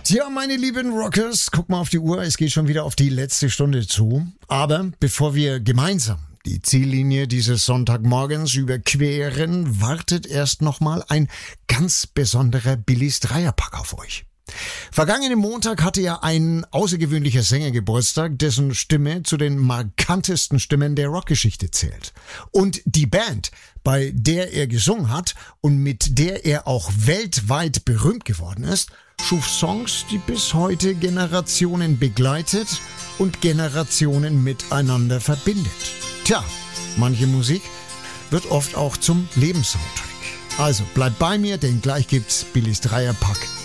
Tja, meine lieben Rockers, guck mal auf die Uhr, es geht schon wieder auf die letzte Stunde zu. Aber bevor wir gemeinsam die Ziellinie dieses Sonntagmorgens überqueren, wartet erst nochmal ein ganz besonderer Billys Dreierpack auf euch. Vergangenen Montag hatte ja ein außergewöhnlicher Sänger Geburtstag, dessen Stimme zu den markantesten Stimmen der Rockgeschichte zählt. Und die Band, bei der er gesungen hat und mit der er auch weltweit berühmt geworden ist, schuf Songs, die bis heute Generationen begleitet und Generationen miteinander verbindet. Tja, manche Musik wird oft auch zum Lebenssoundtrack. Also bleibt bei mir, denn gleich gibt's Billys Dreierpack